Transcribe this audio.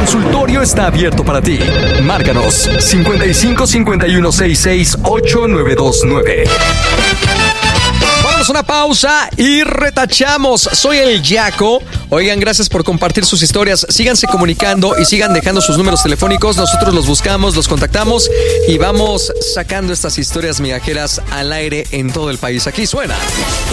consultorio está abierto para ti. Márcanos 55 51 66 8929. Vamos a una pausa y retachamos. Soy el Yaco. Oigan, gracias por compartir sus historias. Síganse comunicando y sigan dejando sus números telefónicos. Nosotros los buscamos, los contactamos y vamos sacando estas historias migajeras al aire en todo el país. Aquí suena